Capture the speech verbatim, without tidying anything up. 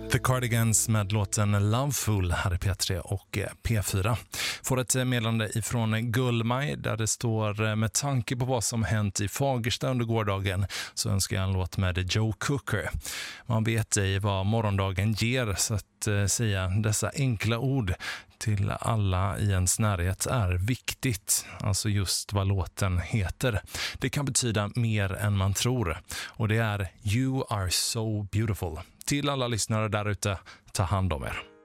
The Cardigans med låten Loveful här i P tre och P fyra. Får ett meddelande ifrån Gullmaj där det står: med tanke på vad som hänt i Fagersta under gårdagen så önskar jag en låt med Joe Cooker. Man vet ej vad morgondagen ger, så att eh, säga dessa enkla ord till alla i ens närhet är viktigt. Alltså just vad låten heter. Det kan betyda mer än man tror. Och det är You Are So Beautiful. Till alla lyssnare där ute, ta hand om er.